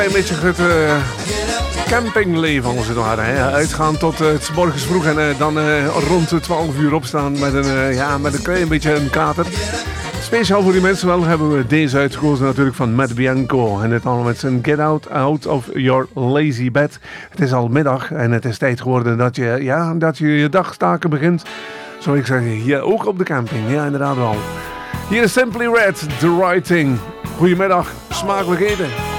Een beetje het campingleven als het ware. Hè? Uitgaan tot 's morgens vroeg en dan rond de 12 uur opstaan met een klein beetje een kater. Speciaal voor die mensen wel hebben we deze uitgekozen natuurlijk van Matt Bianco. En dit allemaal met zijn Get Out of Your Lazy Bed. Het is al middag en het is tijd geworden dat je dagstaken begint. Zou ik zeggen, hier ook op de camping. Ja, inderdaad wel. Hier is Simply Red, The Right Thing. Goedemiddag, smakelijk eten.